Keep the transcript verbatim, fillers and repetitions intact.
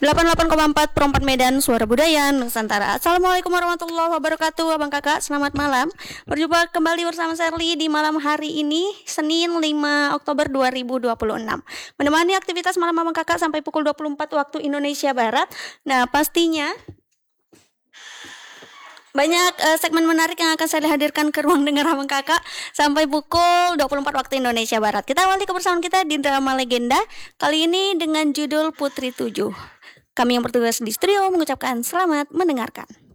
delapan puluh delapan koma empat Perempat Medan, Suara Budaya Nusantara. Assalamualaikum warahmatullahi wabarakatuh, abang kakak, selamat malam. Berjumpa kembali bersama Sherly di malam hari ini, Senin lima Oktober dua ribu dua puluh enam. Menemani aktivitas malam abang kakak sampai pukul dua puluh empat waktu Indonesia Barat. Nah, pastinya banyak uh, segmen menarik yang akan saya hadirkan ke ruang dengar abang kakak sampai pukul dua puluh empat waktu Indonesia Barat. Kita awali kebersamaan kita di drama legenda kali ini dengan judul Putri Tujuh. Kami yang bertugas di studio mengucapkan selamat mendengarkan.